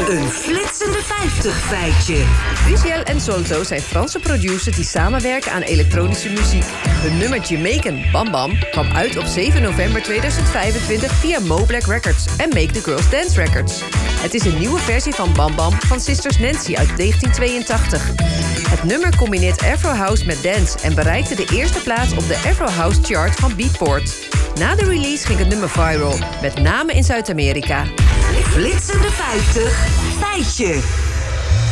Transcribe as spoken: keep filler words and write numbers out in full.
Een flitsende vijftig feitje. Riziel en Solto zijn Franse producers die samenwerken aan elektronische muziek. Hun nummer Jamaican Bam Bam kwam uit op zeven november tweeduizend vijfentwintig via Mo Black Records en Make the Girls Dance Records. Het is een nieuwe versie van Bam Bam van Sisters Nancy uit negentien tweeëntachtig. Het nummer combineert Afro House met dance en bereikte de eerste plaats op de Afro House chart van Beatport. Na de release ging het nummer viral, met name in Zuid-Amerika. Flitsende vijftig feitje.